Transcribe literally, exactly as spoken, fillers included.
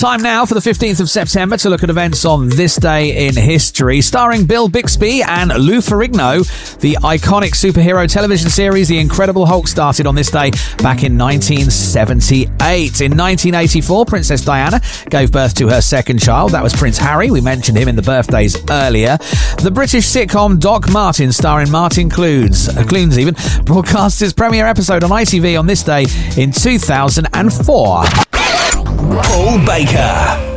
Time now for the fifteenth of September to look at events on this day in history. Starring Bill Bixby and Lou Ferrigno, the iconic superhero television series The Incredible Hulk started on this day back in nineteen seventy-eight. In nineteen eighty-four, Princess Diana gave birth to her second child. That was Prince Harry. We mentioned him in the birthdays earlier. The British sitcom Doc Martin, starring Martin Clunes, uh, Clunes even, broadcasts its premiere episode on I T V on this day in two thousand four. Paul Baker.